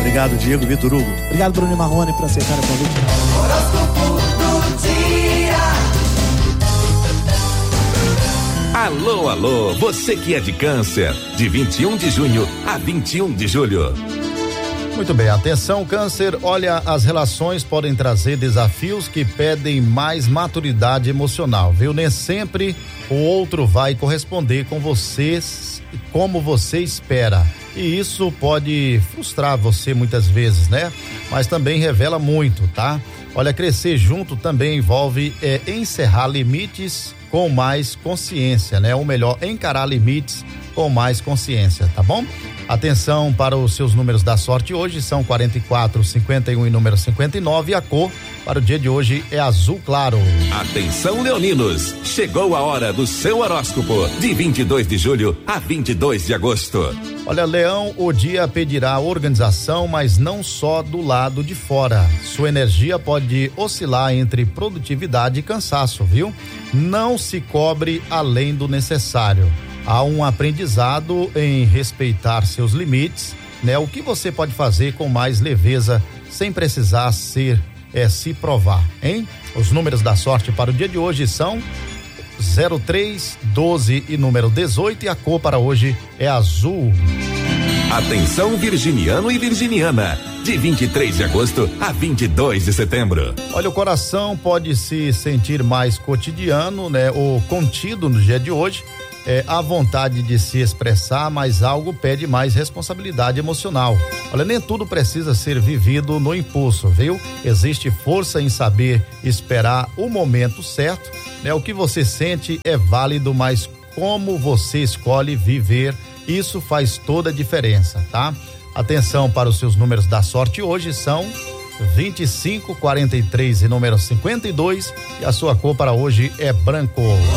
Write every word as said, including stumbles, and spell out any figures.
Obrigado, Diego Vitor Hugo. Obrigado, Bruno Marrone, por aceitar o convite. Horóscopo do dia. Alô, alô, você que é de Câncer, de vinte e um de junho a vinte e um de julho. Muito bem, atenção Câncer, olha, as relações podem trazer desafios que pedem mais maturidade emocional, viu? Nem sempre o outro vai corresponder com você como você espera, e isso pode frustrar você muitas vezes, né? Mas também revela muito, tá? Olha, crescer junto também envolve é, encerrar limites com mais consciência, né? Ou melhor, encarar limites com mais consciência, tá bom? Atenção para os seus números da sorte hoje, são quarenta e quatro, cinquenta e um e número cinquenta e nove, e a cor para o dia de hoje é azul claro. Atenção leoninos, chegou a hora do seu horóscopo, de vinte e dois de julho a vinte e dois de agosto. Olha, Leão, o dia pedirá organização, mas não só do lado de fora. Sua energia pode oscilar entre produtividade e cansaço, viu? Não se cobre além do necessário. Há um aprendizado em respeitar seus limites, né? O que você pode fazer com mais leveza, sem precisar ser, é, se provar, hein? Os números da sorte para o dia de hoje são zero três, doze e número dezoito, e a cor para hoje é azul. Atenção virginiano e virginiana, de vinte e três de agosto a vinte e dois de setembro. Olha, o coração pode se sentir mais cotidiano, né? Ou contido no dia de hoje. É, a vontade de se expressar, mas algo pede mais responsabilidade emocional. Olha, nem tudo precisa ser vivido no impulso, viu? Existe força em saber esperar o momento certo, né? O que você sente é válido, mas como você escolhe viver, isso faz toda a diferença, tá? Atenção para os seus números da sorte hoje são vinte e cinco, quarenta e três e número cinquenta e dois, e a sua cor para hoje é branco.